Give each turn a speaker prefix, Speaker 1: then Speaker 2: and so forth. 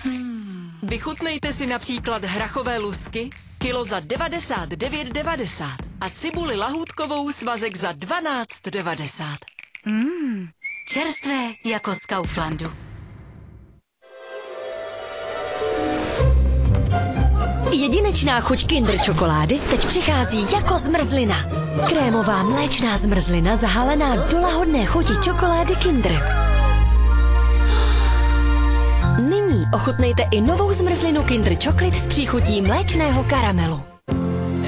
Speaker 1: Vychutnejte si například hrachové lusky, kilo za 99,90 a cibuli lahůdkovou svazek za 12,90.
Speaker 2: Čerstvé jako z Kauflandu.
Speaker 3: Jedinečná chuť Kinder čokolády teď přichází jako zmrzlina. Krémová mléčná zmrzlina zahalená do lahodné chuti čokolády Kinder. Nyní ochutnejte i novou zmrzlinu Kinder Chocolate s příchutí mléčného karamelu.